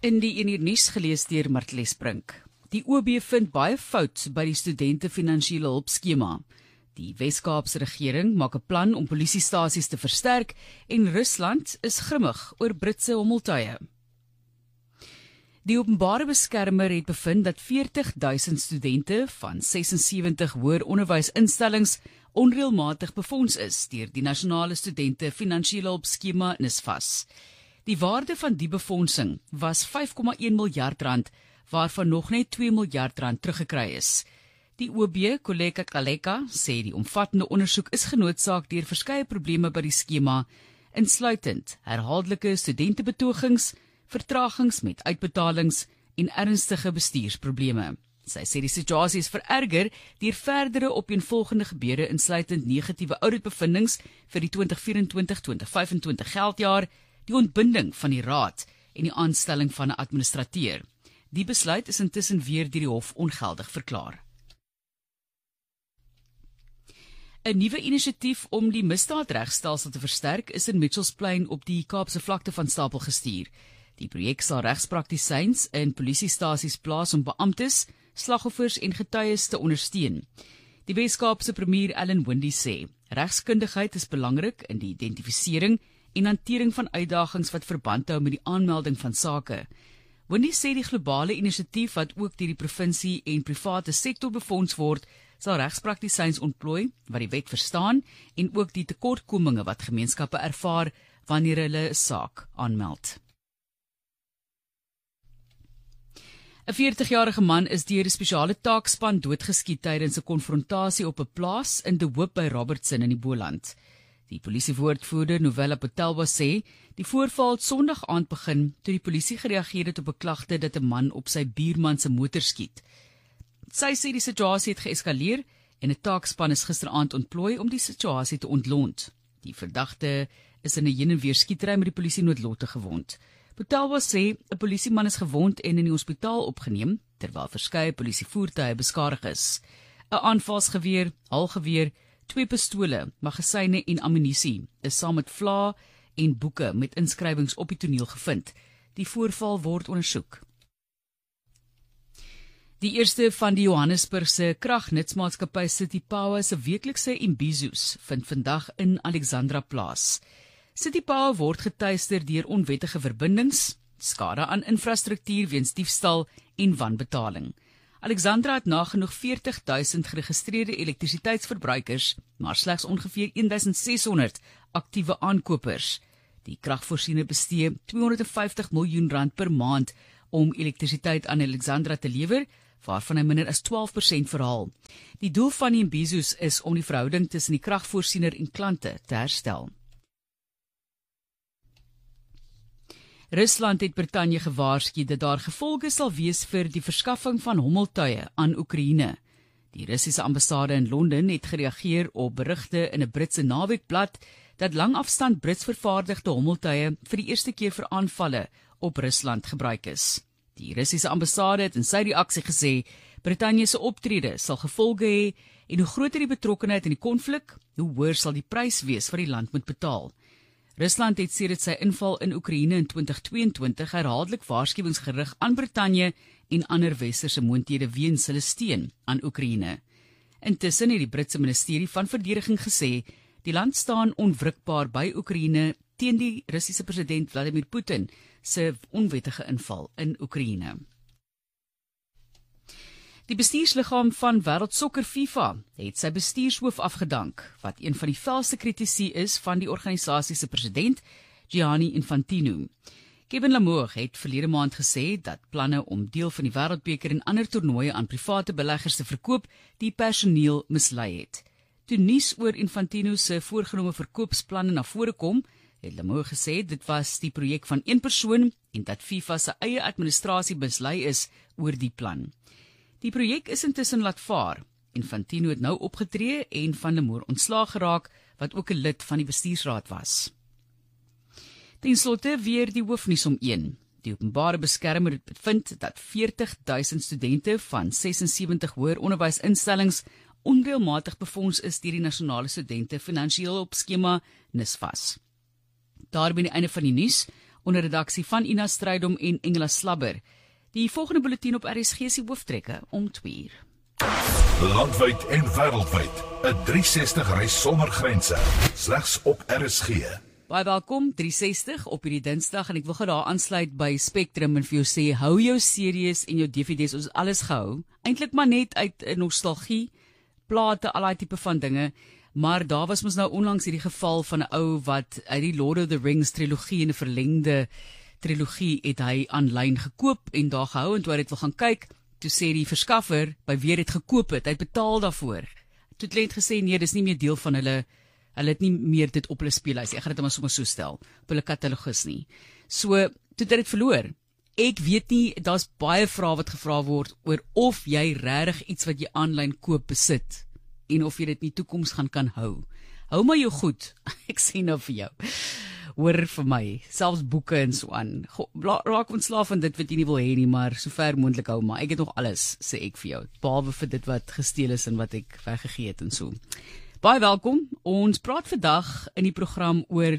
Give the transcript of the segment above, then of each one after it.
In die 1 uur nuus gelees deur Martles Brink. Die OB vind baie fout by die studente finansiële hulpskema. Die Wes-Kaapse regering maak 'n plan om polisiestasies te versterk en Rusland is grimmig oor Britse hommeltuie. Die openbare beskermer het bevind dat 40,000 studente van 76 hoër onderwysinstellings onreëlmatig befonds is deur die nasionale studente finansiële hulpskema NSFAS. Die waarde van die befondsing was 5,1 miljard rand, waarvan nog net 2 miljard rand teruggekry is. Die OB, Koleka Kaleka, sê die omvattende ondersoek is genoodsaak deur verskeie probleme by die skema, insluitend herhaaldelike studentebetogings, vertragings met uitbetalings en ernstige bestuursprobleme. Sy sê die situasie is vererger deur verdere opeenvolgende gebeure insluitend negatiewe auditbevindings vir die 2024-2025 geldjaar, die ontbinding van die raad en die aanstelling van 'n administrateur. Die besluit is intussen weer deur die hof ongeldig verklaar. 'n Nuwe inisiatief om die misdaadregstelsel te versterk is in Mitchells Plain op die Kaapse vlakte van stapel gestuur. Die projek sal regspraktisyns in polisiestasies plaas om beamptes, slagoffers en getuies te ondersteun. Die Wes-Kaapse premier Alan Windey sê, regskundigheid is belangrik in die identifisering en hantering van uitdagings wat verband hou met die aanmelding van sake. Windey sê die globale inisiatief wat ook deur die provinsie en private sektor befonds word, sal regspraktisyns ontplooi wat die wet verstaan en ook die tekortkominge wat gemeenskappe ervaar wanneer hulle 'n saak aanmeld. 'n 40-jarige man is deur 'n spesiale taakspan doodgeskiet tydens 'n konfrontasie op 'n plaas in De Hoop by Robertson in die Boland. Die polisiewoordvoerder Novella Potelwa sê, die voorval het Sondag aand begin toe die polisie gereageer het op 'n klagte dat 'n man op sy buurman se motor skiet. Sy sê die situasie het geëskaleer en 'n taakspan is gisteraand ontplooi om die situasie te ontlont. Die verdagte is in 'n heen en weer skietery met die polisie noodlottig gewond. Potelwa sê 'n polisieman is gewond en in die hospitaal opgeneem, terwyl verskeie polisievoertuie beskadig is. 'n Aanvalsgeweer, halgeweer, 2 pistole, magasyne en ammunisie is saam met vlae en boeke met inskrywings op die toneel gevind. Die voorval word ondersoek. Die eerste van die Johannesburgse kragnutsmaatskappy City Power se weeklikse Imbizo's vind vandag in Alexandra plaas. City Power word getuister deur onwettige verbindings, skade aan infrastruktuur weens diefstal en wanbetaling. Alexandra het nagenoeg 40,000 geregistreerde elektrisiteitsverbruikers, maar slegs ongeveer 1,600 aktiewe aankopers. Die kragvoorsiener bestee 250 miljoen rand per maand om elektrisiteit aan Alexandra te lewer, waarvan hy minder as 12% verhaal. Die doel van die Imbizo's is om die verhouding tussen die kragvoorsiener en klante te herstel. Rusland het Brittanje gewaarsku dat daar gevolge sal wees vir die verskaffing van hommeltuie aan Oekraïne. Die Russiese ambassade in Londen het gereageer op berigte in 'n Britse naweekblad dat langafstand Brits vervaardigde hommeltuie vir die eerste keer vir aanvalle op Rusland gebruik is. Die Russiese ambassade het in sy reaksie gesê, Brittanje se optrede sal gevolge hê en hoe groter die betrokkenheid in die konflik, hoe hoër sal die prys wees wat die land moet betaal. Rusland het sedert sy inval in Oekraïne in 2022 herhaaldelik waarskuwings gerig aan Brittanje en ander westerse moondhede weens hulle steun aan Oekraïne. Intussen het die Britse ministerie van verdediging gesê, die land staan onwrikbaar by Oekraïne teen die Russiese president Vladimir Putin se onwettige inval in Oekraïne. Die bestuursliggaam van Wêreldsokker FIFA het sy bestuurshoof afgedank, wat een van die felste kritici is van die organisasie se president, Gianni Infantino. Kevin Lamour het verlede maand gesê dat planne om deel van die Wêreldbeker en ander toernooie aan private beleggers te verkoop, die personeel mislei het. Toe nuus oor Infantino se voorgenome verkoopsplanne na vore kom, het Lamour gesê dit was die projek van een persoon en dat FIFA se eie administrasie mislei is oor die plan. Die projek is intussen laat vaar. Infantino het nou opgetree en van Lamour ontslaag geraak, wat ook 'n lid van die bestuursraad was. Ten slotte weer die hoofnuus om 1. Die openbare beskermer het bevind dat 40,000 studente van 76 hoër onderwysinstellings onreëlmatig befonds is deur die nasionale studente finansiële hulpskema NSFAS. Daarby die einde van die nuus. onder redaksie van Ina Strydom en Engela Slabber. Die volgende bulletin op RSG se hooftrekke om 2:00. Landwyd en wêreldwyd, 'n 360 reis sonder grense, slegs op RSG. Baie welkom, 360 op hierdie Dinsdag en ek wil gou daar aansluit by Spectrum en vir jou sê, hou jou series en jou DVD's, ons alles gehou. Eintlik maar net uit 'n nostalgie, plate, al daai tipe van dinge, maar daar was ons nou onlangs hierdie geval van 'n ou wat uit die Lord of the Rings trilogie en 'n verlengde trilogie het hy aanlyn gekoop en daar gehou en toe hy dit wil gaan kyk, toe sê die verskaffer by wie dit gekoop het, hy betaal daarvoor. Toe het net gesê nee, dis nie meer deel van hulle het nie meer dit op hulle speellys. Ek gaan dit maar sommer so stel op hulle katalogus nie. So toe het dit verloor. Ek weet nie, daar's baie vrae wat gevra word oor of jy regtig iets wat jy aanlyn koop besit en of jy dit in die toekoms kan hou. Hou maar jou goed. Ek sê nou vir jou. Hoor vir my, selfs boeke en so aan. Raak ontslaaf van dit wat jy nie wil hê nie, maar sover moontlik hou maar. Ek het nog alles, sê ek vir jou, behalwe vir dit wat gesteel is en wat ek weggegee het en so. Baie welkom. Ons praat vandag in die program oor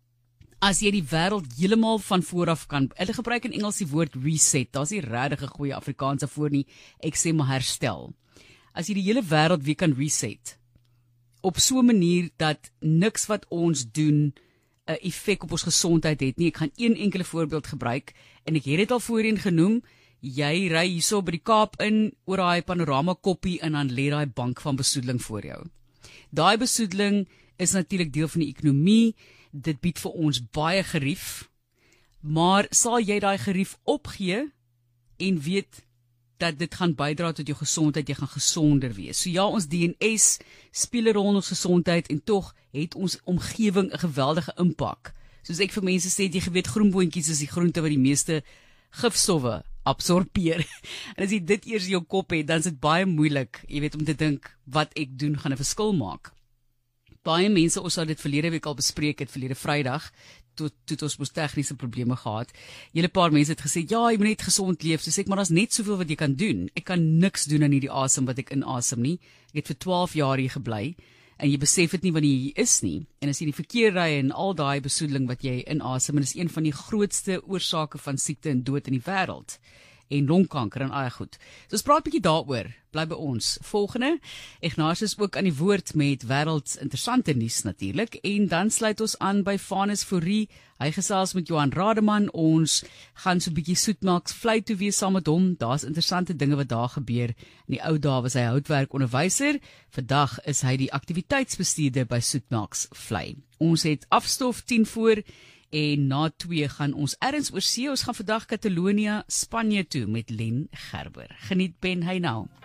as jy die wêreld heeltemal van vooraf kan. Hulle gebruik in Engels die woord reset. Daar's nie regtig 'n goeie Afrikaans daarvoor nie. Ek sê maar herstel. As jy die hele wêreld weer kan reset op so 'n manier dat niks wat ons doen 'n effek op ons gesondheid het nie. Ek gaan een enkele voorbeeld gebruik en ek het dit al voorheen genoem. Jy ry hierso by die Kaap in oor daai panorama koppie en dan lê daai bank van besoedeling voor jou. Daai besoedeling is natuurlik deel van die ekonomie. Dit bied vir ons baie gerief. Maar sal jy daai gerief opgee en weet dat dit gaan bydra tot jou gesondheid, jy gaan gesonder wees. So ja, ons DNS speel 'n rol in ons gesondheid en tog het ons omgewing 'n geweldige impak. Soos ek vir mense sê, jy geweet groenboontjies is die groente wat die meeste gifstowwe absorbeer. En as jy dit eers in jou kop het, dan is dit baie moeilik, jy weet, om te dink wat ek doen gaan 'n verskil maak. Baie mense, ons sal dit verlede week al bespreek het, verlede Vrydag, toe ons mos tegniese probleme gehad. Julle paar mense het gesê, ja, jy moet net gesond leef. So sê ek, maar daar's net soveel wat jy kan doen. Ek kan niks doen aan hierdie asem wat ek inasem nie. Ek het vir 12 jaar hier gebly en jy besef dit nie wanneer jy hier is nie. En as jy die verkeer ry en al daai besoedeling wat jy inasem, en is een van die grootste oorsake van siekte en dood in die wêreld. En longkanker en goed. So ons praat 'n bietjie daaroor. Bly by ons. Volgende, Ignas is ook aan die woord met wêrelds interessante nuus natuurlik en dan sluit ons aan by Vanus Fourie. Hy gesels met Johan Rademan. Ons gaan so 'n bietjie Soetmelks vlei toe wees saam met hom. Daar's interessante dinge wat daar gebeur. In die ou dae was hy houtwerkonderwyser. Vandag is hy die aktiwiteitsbestuurder by Soetmelks vlei. Ons het afstof 10 voor. En na 2 gaan ons ergens oor see. Ons gaan vandag Katalonië, Spanje toe met Len Gerber. Geniet Ben hy nou.